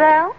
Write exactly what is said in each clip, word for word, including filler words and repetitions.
Well?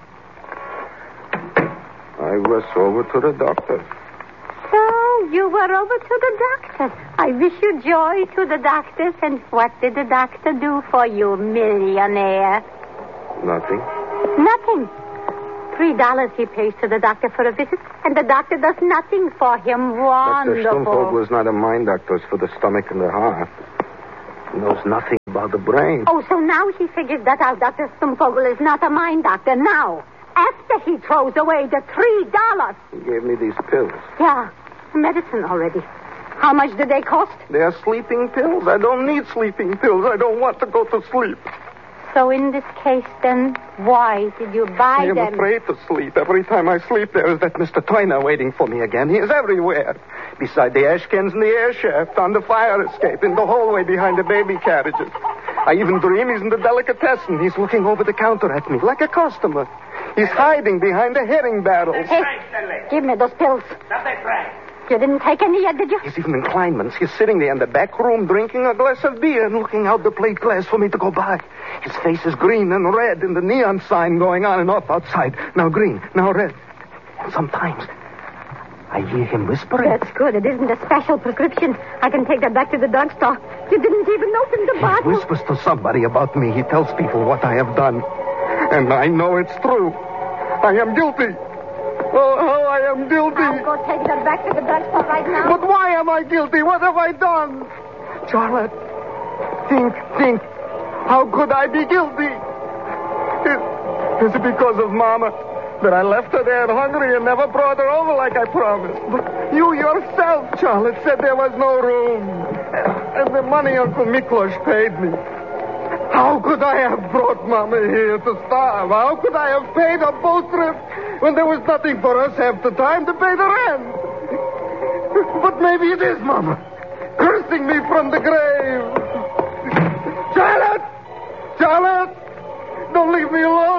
I was over to the doctor. So, you were over to the doctor. I wish you joy to the doctors. And what did the doctor do for you, millionaire? Nothing. Nothing. Three dollars he pays to the doctor for a visit, and the doctor does nothing for him. Wonderful. Doctor Stumfogel is not a mind doctor. It's for the stomach and the heart. He knows nothing about the brain. Oh, so now he figures that out. Doctor Stumfogel is not a mind doctor now. After he throws away the three dollars. He gave me these pills. Yeah, medicine already. How much do they cost? They are sleeping pills. I don't need sleeping pills. I don't want to go to sleep. So in this case, then, why did you buy I am them? afraid to sleep. Every time I sleep, there is that Mister Toyner waiting for me again. He is everywhere. Beside the ash cans in the air shaft, on the fire escape, in the hallway behind the baby carriages. I even dream he's in the delicatessen. He's looking over the counter at me like a customer. He's hiding behind the herring barrels. Hey, give me those pills. You didn't take any yet, did you? He's even in Kleinman's. He's sitting there in the back room drinking a glass of beer and looking out the plate glass for me to go by. His face is green and red in the neon sign going on and off outside. Now green, now red. And sometimes I hear him whispering. That's good. It isn't a special prescription. I can take that back to the drugstore. You didn't even open the bottle. He whispers to somebody about me. He tells people what I have done. And I know it's true. I am guilty. Oh, oh, I am guilty. I'll go take that back to the drugstore right now. But why am I guilty? What have I done? Charlotte, think, think. How could I be guilty? Is, is it because of Mama that I left her there hungry and never brought her over like I promised? But you yourself, Charlotte, said there was no room. And the money Uncle Miklos paid me. How could I have brought Mama here to starve? How could I have paid a boat trip when there was nothing for us half the time to pay the rent? But maybe it is Mama, cursing me from the grave. Charlotte! Charlotte! Don't leave me alone!